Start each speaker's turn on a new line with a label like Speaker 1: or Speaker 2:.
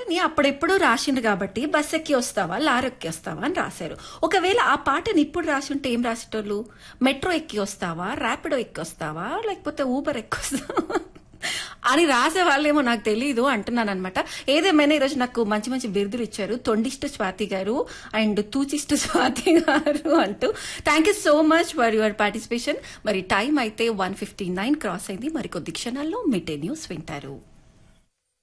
Speaker 1: పాటని అప్పుడెప్పుడు రాసిండ్రు కాబట్టి బస్ ఎక్కి వస్తావా లారెక్కి వస్తావా అని రాశారు. ఒకవేళ ఆ పాటని ఇప్పుడు రాసి ఉంటే ఏం రాసేటోళ్ళు? మెట్రో ఎక్కి వస్తావా, ర్యాపిడో ఎక్కి వస్తావా, లేకపోతే ఊబర్ ఎక్కి వస్తావా అని రాసే వాళ్ళేమో నాకు తెలీదు అంటున్నాను అనమాట. ఏదేమైనా ఈరోజు నాకు మంచి మంచి బిరుదులు ఇచ్చారు, తొండిష్ట స్వాతి గారు అండ్ తూచిష్ట స్వాతి గారు అంటూ. Thank you so much for your participation. మరి టైం అయితే 1:59 క్రాస్ అయింది. మరి కొద్ది క్షణాల్లో మిడ్ డే న్యూస్ వింటారు.